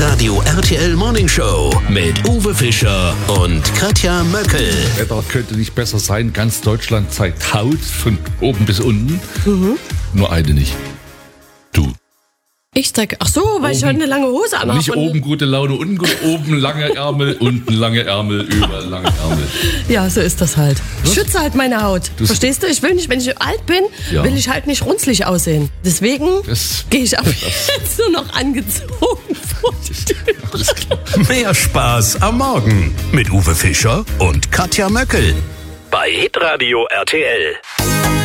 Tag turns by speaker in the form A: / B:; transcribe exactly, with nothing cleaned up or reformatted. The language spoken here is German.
A: Hitradio R T L Morning Show mit Uwe Fischer und Katja Möckel.
B: Wetter könnte nicht besser sein. Ganz Deutschland zeigt Haut von oben bis unten.
C: Mhm.
B: Nur eine nicht. Du.
C: Ich zeig, ach so, weil
B: Oben,
C: ich heute eine lange Hose anhabe.
B: Nicht oben gute Laune, unten gut, oben lange Ärmel, unten lange Ärmel, überall lange Ärmel.
C: Ja, so ist das halt. Ich schütze halt meine Haut.
B: Das-
C: Verstehst du? Ich will nicht, wenn ich alt bin,
B: Ja.
C: will ich halt nicht runzlig aussehen. Deswegen
B: Das-
C: gehe ich ab jetzt nur noch angezogen vor die Tür.
B: Alles klar.
A: Mehr Spaß am Morgen mit Uwe Fischer und Katja Möckel bei Hitradio R T L.